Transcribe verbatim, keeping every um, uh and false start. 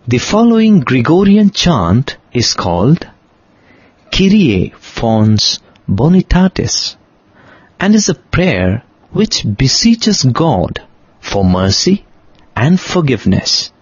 The following Gregorian chant is called Kyrie Fons Bonitatis and is a prayer which beseeches God for mercy and forgiveness.